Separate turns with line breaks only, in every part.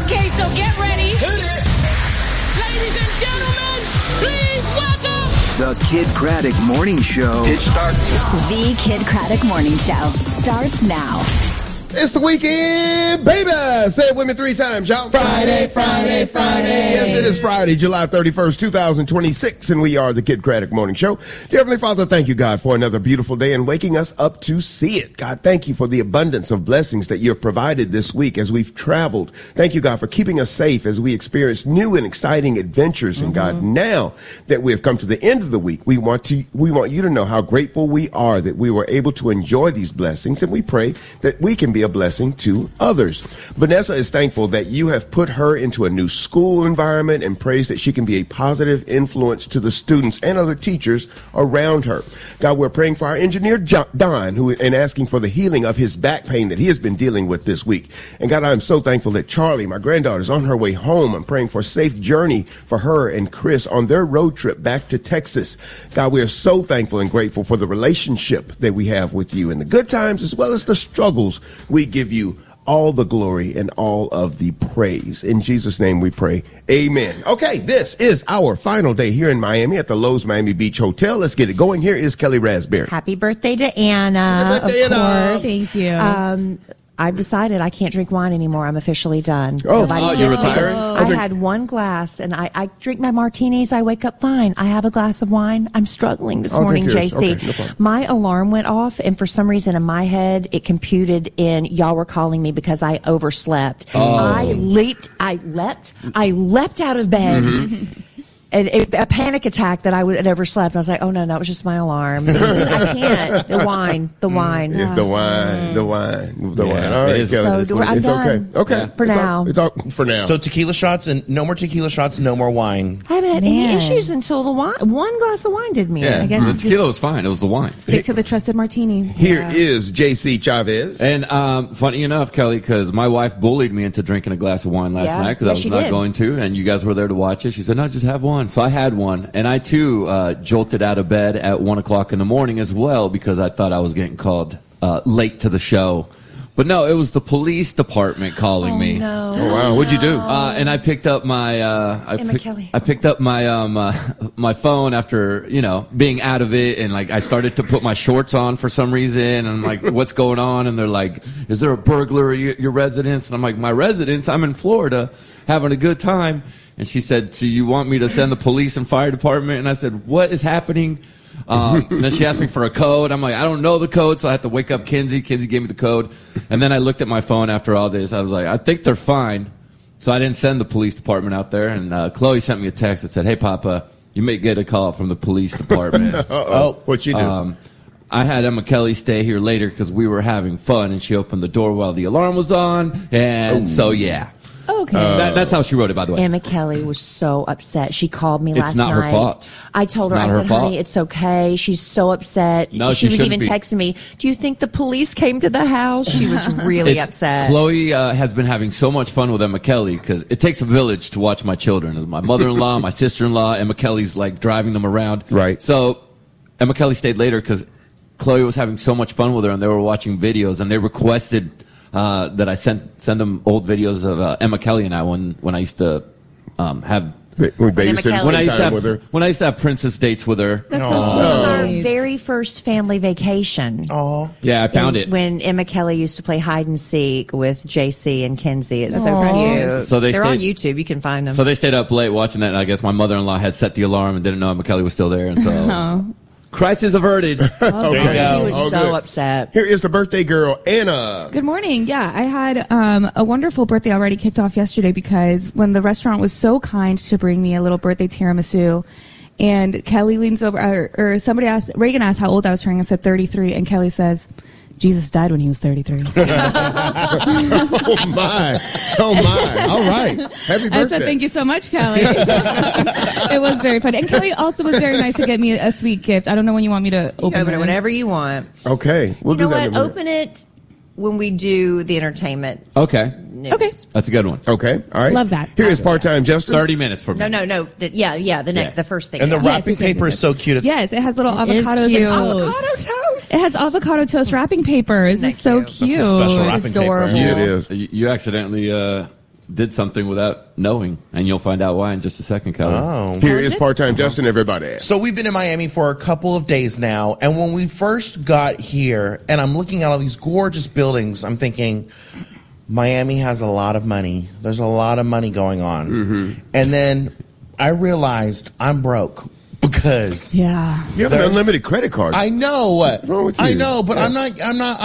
Okay, so get ready. Ladies and gentlemen, please welcome
The Kid Craddock Morning Show.
It starts now.
The Kid Craddock Morning Show starts now.
It's the weekend, baby. Say it with me 3 times, y'all. Friday, Friday, Friday. Yes, it is Friday, July 31st, 2026, and we are the Kid Craddock Morning Show. Dear Heavenly Father, thank you, God, for another beautiful day and waking us up to see it. God, thank you for the abundance of blessings that you have provided this week as we've traveled. Thank you, God, for keeping us safe as we experience new and exciting adventures. And God, now that we have come to the end of the week, we want you to know how grateful we are that we were able to enjoy these blessings, and we pray that we can be a blessing to others. Vanessa is thankful that you have put her into a new school environment and prays that she can be a positive influence to the students and other teachers around her. God, we're praying for our engineer, Don, and asking for the healing of his back pain that he has been dealing with this week. And God, I'm so thankful that Charlie, my granddaughter, is on her way home. I'm praying for a safe journey for her and Chris on their road trip back to Texas. God, we are so thankful and grateful for the relationship that we have with you in the good times as well as the struggles. We give you all the glory and all of the praise. In Jesus' name we pray. Amen. Okay, this is our final day here in Miami at the Lowe's Miami Beach Hotel. Let's get it going. Here is Kelly Raspberry.
Happy birthday to Anna.
Happy birthday,
of
Anna.
course.
Thank you.
I've decided I can't drink wine anymore. I'm officially done.
You're retiring?
I had one glass, and I drink my martinis. I wake up fine. I have a glass of wine. I'm struggling this morning,
drink yours.
JC.
Okay, no problem.
My alarm went off, and for some reason in my head, it computed in y'all were calling me because I overslept. I leapt out of bed. And a panic attack that I had overslept. I was like, oh no, that was just my alarm. I can't. The wine.
It's the wine. All right, Kelly.
So I'm done.
Okay.
For now.
It's all for now.
So tequila shots and no more tequila shots, no more wine.
I haven't had any issues until the wine. One glass of wine did me.
Yeah,
I guess
the tequila was fine. It was the wine.
Stick to the trusted martini.
Here is JC Chavez.
And funny enough, Kelly, because my wife bullied me into drinking a glass of wine last night because I was not going to, and you guys were there to watch it. She said, no, just have one. So I had one, and I too jolted out of bed at 1 o'clock in the morning as well because I thought I was getting called late to the show. But no, it was the police department calling me.
No.
Oh wow, what'd you do?
And I picked up my I picked up my my phone after being out of it, and like I started to put my shorts on for some reason, and I'm like, what's going on? And they're like, is there a burglar at your residence? And I'm like, my residence? I'm in Florida having a good time. And she said, so you want me to send the police and fire department? And I said, what is happening? And then she asked me for a code. I'm like, I don't know the code, so I had to wake up Kinsey. Kinsey gave me the code. And then I looked at my phone after all this. I was like, I think they're fine. So I didn't send the police department out there. And Chloe sent me a text that said, hey, Papa, you may get a call from the police department.
What'd you do?
I had Emma Kelly stay here later because we were having fun, and she opened the door while the alarm was on. And so, yeah.
Okay.
That's how she wrote it, by the way.
Emma Kelly was so upset. She called me last night.
It's not her fault.
I told her, I said, honey, it's okay. She's so upset.
No,
she was even
be.
texting me, do you think the police came to the house? She was really upset.
Chloe has been having so much fun with Emma Kelly because it takes a village to watch my children. My mother-in-law, my sister-in-law, Emma Kelly's like driving them around.
Right.
So Emma Kelly stayed later because Chloe was having so much fun with her, and they were watching videos, and they requested that I send them old videos of Emma Kelly and I when I used to have
when
I used to have princess dates with her.
That's so
Our
sweet.
very first family vacation.
Oh,
yeah, I found it
when Emma Kelly used to play hide and seek with JC and Kinsey. It's so
Aww.
cute.
So
they're on YouTube. You can find them.
So they stayed up late watching that, and I guess my mother-in-law had set the alarm and didn't know Emma Kelly was still there, and so crisis averted.
She was so upset.
Here is the birthday girl, Anna.
Good morning. Yeah, I had a wonderful birthday already kicked off yesterday because when the restaurant was so kind to bring me a little birthday tiramisu, and Kelly leans over, or somebody asked, Reagan asked how old I was turning. I said 33, and Kelly says, Jesus died when he was 33.
Oh my. All right. Happy birthday.
I said, thank you so much, Kelly. It was very funny. And Kelly also was very nice to get me a sweet gift. I don't know when you want me to open
it whenever you want.
Okay. We'll
you know
do that.
what? Open it when we do the entertainment.
Okay.
News.
Okay.
That's a good one.
Okay. All right.
Love that.
Here is part-time Justin.
30 minutes for me.
No. The first thing.
and the wrapping paper is so cute. It's
Yes, it has little avocados.
cute.
And
avocado toast.
It has avocado toast wrapping paper. This is so cute.
special wrapping
It's adorable.
paper.
Yeah, it is.
You accidentally did something without knowing, and you'll find out why in just a second, Kelly.
Oh.
Here is part-time Justin, everybody.
So we've been in Miami for a couple of days now, and when we first got here, and I'm looking at all these gorgeous buildings, I'm thinking, Miami has a lot of money. There's a lot of money going on. Mm-hmm. And then I realized I'm broke because
you have an unlimited credit card.
I know.
What's wrong with you?
I know, but I'm not.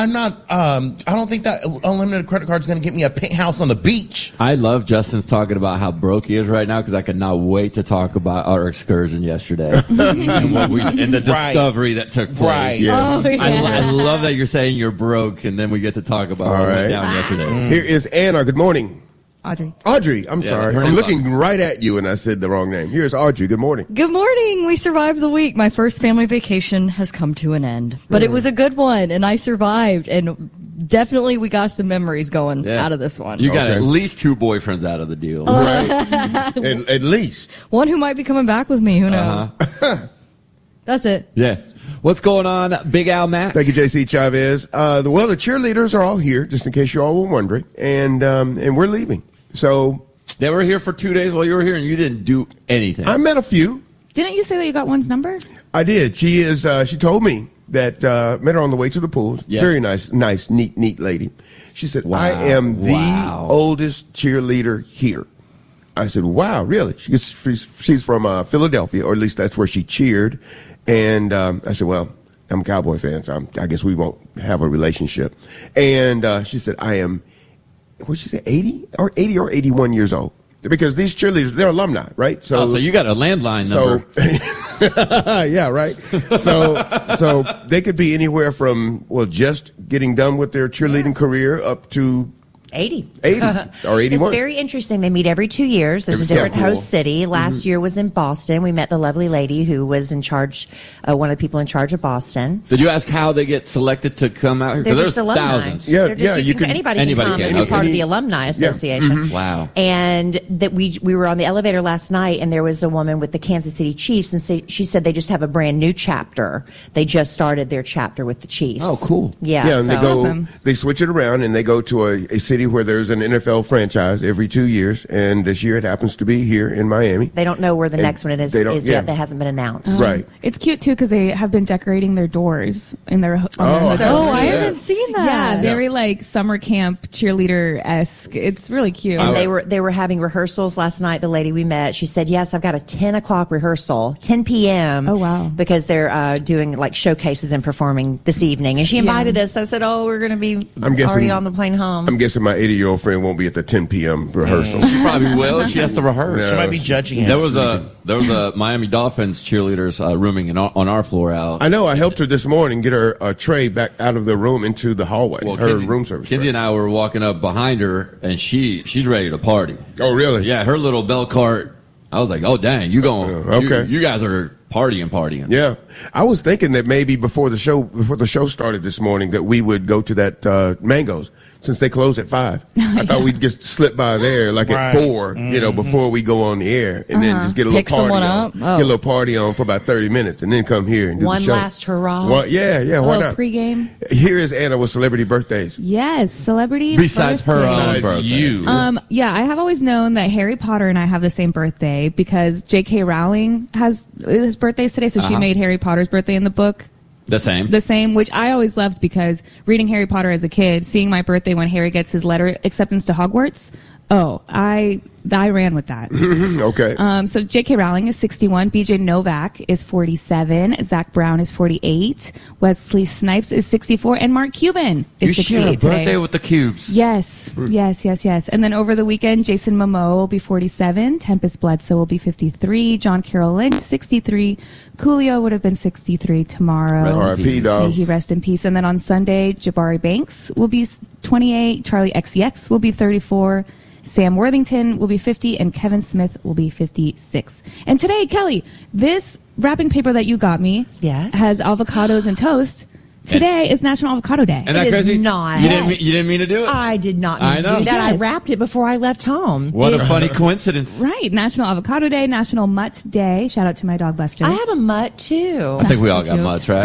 I don't think that unlimited credit card is going to get me a penthouse on the beach.
I love Justin's talking about how broke he is right now because I could not wait to talk about our excursion yesterday and the discovery that took place.
Right.
Yeah.
Oh, yeah.
I love that you're saying you're broke, and then we get to talk about what went down yesterday.
Here is Anna. Good morning.
Audrey,
I'm sorry. I'm looking right at you and I said the wrong name. Here's Audrey. Good morning.
Good morning. We survived the week. My first family vacation has come to an end, but it was a good one and I survived, and definitely we got some memories going out of this one.
You got at least 2 boyfriends out of the deal.
Right. at least.
One who might be coming back with me. Who knows? That's it.
Yeah. What's going on, Big Al Mac?
Thank you, JC Chavez. The cheerleaders are all here, just in case you all were wondering, and we're leaving. So
they were here for 2 days while you were here, and you didn't do anything.
I met a few.
Didn't you say that you got one's number?
I did. She is. She told me that met her on the way to the pool.
Yes.
Very nice, neat lady. She said,
Wow.
"I am the oldest cheerleader here." I said, "Wow, really?" She's from Philadelphia, or at least that's where she cheered. And I said, "Well, I'm a Cowboy fan, so I guess we won't have a relationship." And she said, "I am." What did she say? 80 or 81 years old, because these cheerleaders, they're alumni, right?
So you got a landline number.
Yeah, right. So they could be anywhere from just getting done with their cheerleading career up to
80
or 81.
It's very interesting. They meet every 2 years. There's a different host city. Last year was in Boston. We met the lovely lady who was in charge, one of the people in charge of Boston.
Did you ask how they get selected to come out here?
They're
Because
just
there's
alumni.
thousands.
Anybody can come and be part of the Alumni Association.
Wow.
And that we were on the elevator last night, and there was a woman with the Kansas City Chiefs, and she said they just have a brand new chapter. They just started their chapter with the Chiefs.
Oh, cool.
Yeah.
Yeah, and they go.
Awesome.
They switch it around, and they go to a city where there's an NFL franchise every 2 years, and this year it happens to be here in Miami.
They don't know where the next one is yet. That hasn't been announced.
Right.
It's cute too because they have been decorating their doors in their.
I haven't seen that.
Yeah, very like summer camp cheerleader-esque. It's really cute.
And they were having rehearsals last night. The lady we met, she said, "Yes, I've got a 10 o'clock rehearsal, 10 p.m.
Oh, wow.
Because they're doing like showcases and performing this evening." And she invited us. I said, "Oh, we're going to be already on the plane home."
I'm guessing my 80-year-old friend won't be at the 10 p.m. rehearsal.
She probably will. She has to rehearse.
She might be judging us.
There was a Miami Dolphins cheerleaders rooming on our floor out.
I know. I helped her this morning get her tray back out of the room into the hallway.
Well,
her room service.
Kinsey and I were walking up behind her, and she's ready to party.
Oh, really?
Yeah, her little bell cart. I was like, "Oh, dang, you going?
Okay.
You guys are partying."
Yeah, I was thinking that maybe before the show started this morning that we would go to that Mango's, since they close at 5. I thought we'd just slip by there at 4, before we go on the air, and then just get a little party on. Get a little party on for about 30 minutes, and then come here and do
one
the show.
last hurrah.
Why not?
Pregame.
Here is Anna with celebrity birthdays.
Yes, celebrity.
Besides her own
Besides
birthday.
you.
I have always known that Harry Potter and I have the same birthday because J.K. Rowling has his birthday today, so she made Harry Potter's birthday in the book.
The same,
which I always loved because reading Harry Potter as a kid, seeing my birthday when Harry gets his letter acceptance to Hogwarts, I ran with that.
Okay.
So J.K. Rowling is 61, B.J. Novak is 47, Zach Brown is 48, Wesley Snipes is 64, and Mark Cuban is 68
You share a birthday
today.
with the Cubes.
Yes. And then over the weekend, Jason Momoa will be 47, Tempest Bledsoe will be 53, John Carroll Lynch 63, Coolio would have been 63 tomorrow.
R.I.P. dog.
May he rest in peace. And then on Sunday, Jabari Banks will be 28, Charlie XCX will be 34, Sam Worthington will be 50, and Kevin Smith will be 56. And today, Kelly, this wrapping paper that you got me has avocados and toast. Today is National Avocado Day.
Isn't that
It is
crazy?
not.
You didn't mean to do it?
I did not mean to do that.
Yes.
I wrapped it before I left home.
What a funny coincidence.
Right. National Avocado Day, National Mutt Day. Shout out to my dog Buster.
I have a mutt too.
I think we all
So
got
cute.
mutts, right?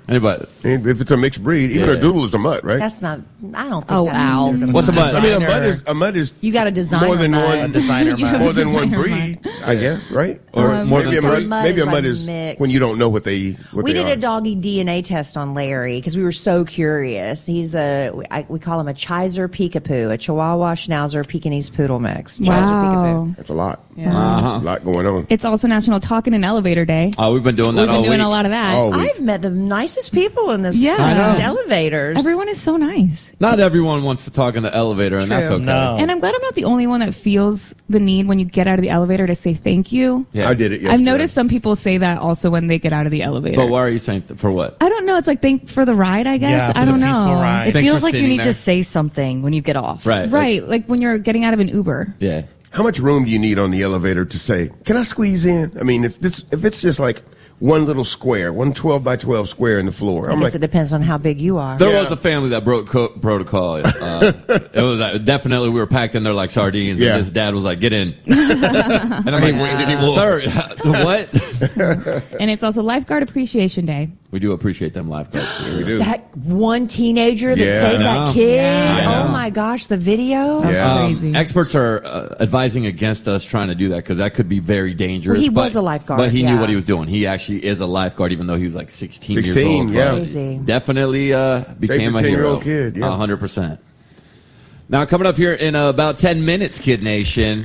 Anybody?
If it's a mixed breed, even a doodle is a mutt, right?
That's not. I don't think.
Oh,
that's
ow.
considered
What's a mutt?
I mean, a mutt is
You got a designer
more than
mutt.
one
designer mutt.
more than one
Designer
breed, I guess, right?
Or more
maybe
than
a
three?
mutt, maybe a
Mutt
mutt
is
is
like mixed.
when you don't know what they
We did
are.
a doggy DNA test on Larry because we were so curious. He's we call him a Chiser Peekapoo, a Chihuahua Schnauzer Pekingese Poodle mix. Chiser Peekapoo.
That's a lot.
Uh-huh.
A lot going on.
It's also National Talk in an Elevator Day.
Oh, we've been doing that
We've
all
been doing
week.
a lot of that.
All week.
I've met the nicest people in this
Yeah.
elevators.
Everyone is so nice.
Not everyone wants to talk in the elevator, and that's
True.
okay.
No.
And I'm glad I'm not the only one that feels the need when you get out of the elevator to say thank you.
Yeah.
I did it yesterday.
I've noticed some people say that also when they get out of the elevator.
But why are you saying for what?
I don't know. It's like thank for the ride, I guess.
Yeah, for
I don't
the peaceful
know.
ride.
It
Thanks
feels
for
like you
sitting
need
there.
to say something when you get off.
Right.
Right. Like when you're getting out of an Uber.
Yeah.
How much room do you need on the elevator to say, "Can I squeeze in?" I mean, if it's just like one little square, one 12 by 12 square in the floor,
I
I'm
guess
like,
it depends on how big you are.
There
Yeah.
was a family that broke protocol. It was definitely we were packed in there like sardines,
Yeah.
and his dad was like, "Get in," and I'm like,
waiting anymore.
"Sir, what?"
And it's also Lifeguard Appreciation Day.
We do appreciate them lifeguards.
we do.
That one teenager that
Yeah.
saved
I know.
that kid.
Yeah.
Oh my gosh, the video.
That's
Yeah.
crazy.
Experts are advising against us trying to do that because that could be very dangerous.
Well, he
but,
was a lifeguard,
but he knew
yeah.
what he was doing. He actually is a lifeguard, even though he was like 16 years
16,
old.
yeah.
But
Crazy.
definitely became
the
a hero.
10-year-old kid, yeah.
100%. Now, coming up here in about 10 minutes, Kid Nation.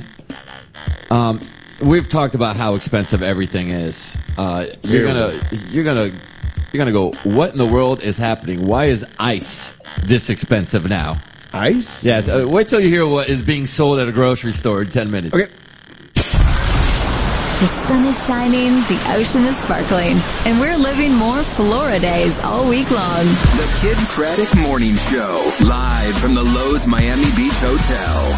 We've talked about how expensive everything is. You're gonna go, what in the world is happening? Why is ice this expensive now?
Ice?
Yes. Wait till you hear what is being sold at a grocery store in 10 minutes.
Okay.
The sun is shining, the ocean is sparkling, and we're living more Flora days all week long.
The Kid Craddock Morning Show, live from the Lowe's Miami Beach Hotel.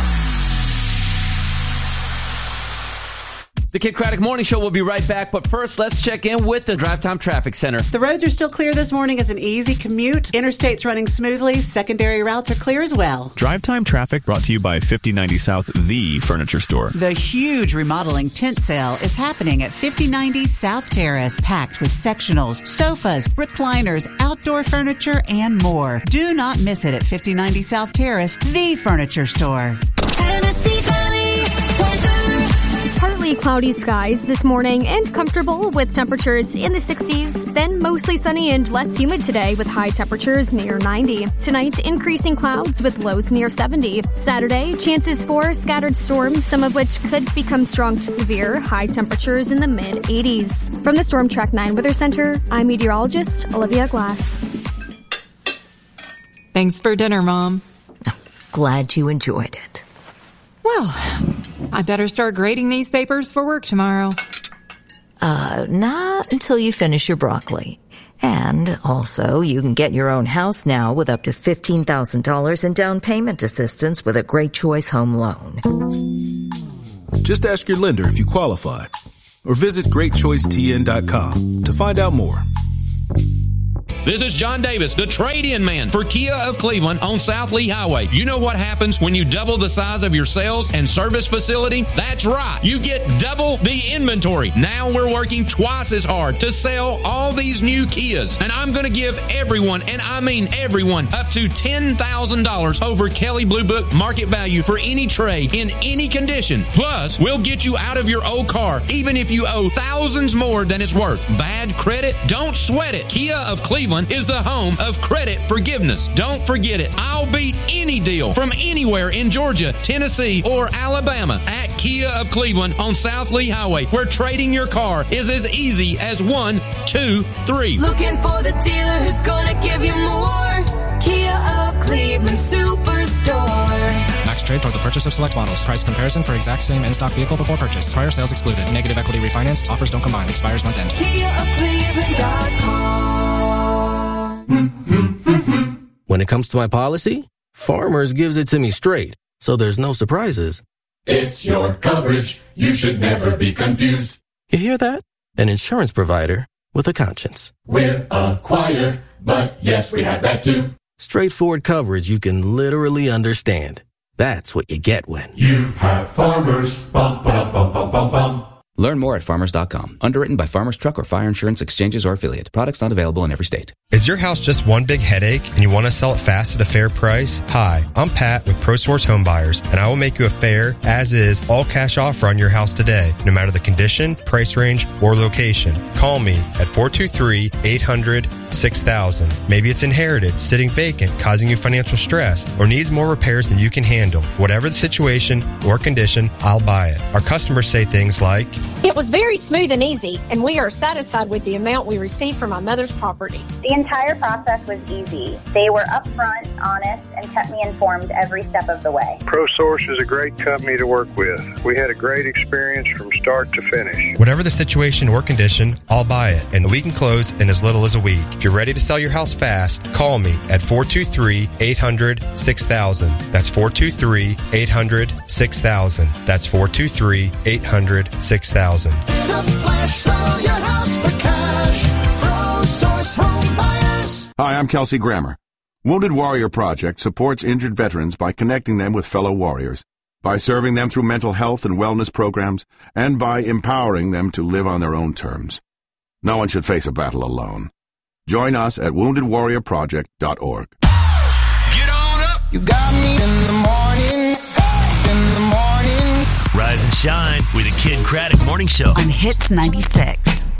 The Kid Craddock Morning Show will be right back, but first, let's check in with the Drive Time Traffic Center.
The roads are still clear this morning as an easy commute. Interstate's running smoothly. Secondary routes are clear as well.
Drive Time Traffic brought to you by 5090 South, the furniture store.
The huge remodeling tent sale is happening at 5090 South Terrace, packed with sectionals, sofas, recliners, outdoor furniture, and more. Do not miss it at 5090 South Terrace, the furniture store.
Tennessee Valley weather. Partly cloudy skies this morning and comfortable with temperatures in the 60s. Then mostly sunny and less humid today with high temperatures near 90. Tonight, increasing clouds with lows near 70. Saturday, chances for scattered storms, some of which could become strong to severe. High temperatures in the mid-80s. From the Storm Track 9 Weather Center, I'm meteorologist Olivia Glass.
Thanks for dinner, Mom.
Glad you enjoyed it.
Well, I better start grading these papers for work tomorrow.
Not until you finish your broccoli. And also, you can get your own house now with up to $15,000 in down payment assistance with a Great Choice Home Loan.
Just ask your lender if you qualify, or visit GreatChoiceTN.com to find out more.
This is John Davis, the trade-in man for Kia of Cleveland on South Lee Highway. You know what happens when you double the size of your sales and service facility? That's right. You get double the inventory. Now we're working twice as hard to sell all these new Kias. And I'm going to give everyone, and I mean everyone, up to $10,000 over Kelley Blue Book market value for any trade in any condition. Plus, we'll get you out of your old car, even if you owe thousands more than it's worth. Bad credit? Don't sweat it. Kia of Cleveland is the home of credit forgiveness. Don't forget it. I'll beat any deal from anywhere in Georgia, Tennessee, or Alabama at Kia of Cleveland on South Lee Highway, where trading your car is as easy as 1, 2, 3.
Looking for the dealer who's gonna give you more. Kia of Cleveland Superstore.
Max trade toward the purchase of select models. Price comparison for exact same in-stock vehicle before purchase. Prior sales excluded. Negative equity refinanced. Offers don't combine. Expires month end.
KiaofCleveland.com.
When it comes to my policy, Farmers gives it to me straight, so there's no surprises.
It's your coverage. You should never be confused.
You hear that? An insurance provider with a conscience.
We're a choir, but yes, we have that too.
Straightforward coverage you can literally understand. That's what you get when
you have Farmers. Bum, ba, bum, bum, bum, bum.
Learn more more at farmers.com. Underwritten by Farmers Truck or Fire Insurance Exchanges or Affiliate. Products not available in every state.
Is your house just one big headache and you want to sell it fast at a fair price? Hi, I'm Pat with ProSource Home Buyers, and I will make you a fair, as-is, all-cash offer on your house today, no matter the condition, price range, or location. Call me at 423-800-6000. Maybe it's inherited, sitting vacant, causing you financial stress, or needs more repairs than you can handle. Whatever the situation or condition, I'll buy it. Our customers say things like,
"It was very smooth and easy, and we are satisfied with the amount we received from my mother's property."
The entire process was easy. They were upfront, honest, and kept me informed every step of the way.
ProSource is a great company to work with. We had a great experience from start to finish.
Whatever the situation or condition, I'll buy it, and we can close in as little as a week. If you're ready to sell your house fast, call me at 423-800-6000. That's 423-800-6000. That's 423-800-6000.
In a flash, sell your house for cash. ProSource Home Buyers.
Hi, I'm Kelsey Grammer. Wounded Warrior Project supports injured veterans by connecting them with fellow warriors, by serving them through mental health and wellness programs, and by empowering them to live on their own terms. No one should face a battle alone. Join us at woundedwarriorproject.org.
Get on up. You got me in the morning. In the morning.
Rise and shine with the Kid Craddock Morning Show
on Hits 96.